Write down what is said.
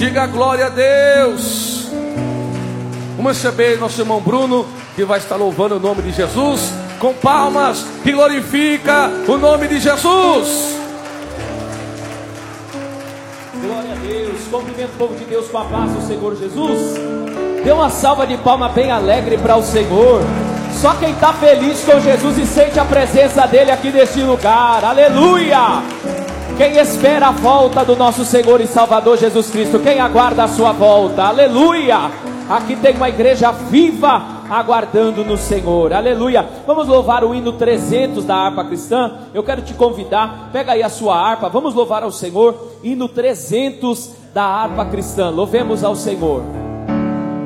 Diga glória a Deus. Vamos receber nosso irmão Bruno, que vai estar louvando o nome de Jesus com palmas, que glorifica o nome de Jesus. Glória a Deus. Cumprimento o povo de Deus com a paz do Senhor Jesus. Dê uma salva de palma bem alegre para o Senhor. Só quem está feliz com Jesus e sente a presença dele aqui neste lugar. Aleluia! Quem espera a volta do nosso Senhor e Salvador Jesus Cristo, quem aguarda a sua volta, aleluia! Aqui tem uma igreja viva aguardando no Senhor, aleluia! Vamos louvar o hino 300 da harpa cristã. Eu quero te convidar, pega aí a sua harpa, vamos louvar ao Senhor, hino 300 da harpa cristã. Louvemos ao Senhor.